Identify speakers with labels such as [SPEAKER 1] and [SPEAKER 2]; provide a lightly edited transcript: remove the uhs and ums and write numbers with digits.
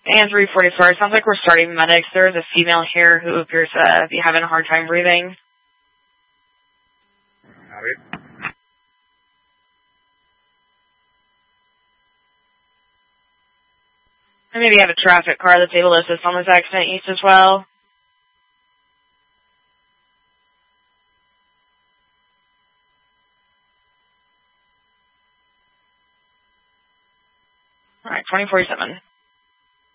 [SPEAKER 1] And 344, it sounds like we're starting medics. There is a female here who appears to be having a hard time breathing.
[SPEAKER 2] Copy.
[SPEAKER 1] And maybe have a traffic car that's able to assist on this accident east as well. Alright, 2047.